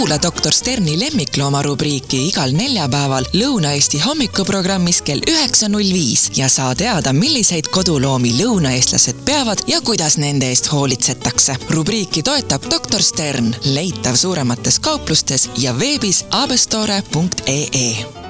Kuula Dr. Sterni lemmiklooma rubriiki igal neljapäeval Lõuna-Eesti hommikuprogrammis kell 9.05 ja saa teada, milliseid koduloomi lõunaeestlased peavad ja kuidas nende eest hoolitsetakse. Rubriiki toetab Dr. Stern, leitav suuremates kauplustes ja veebis abestore.ee.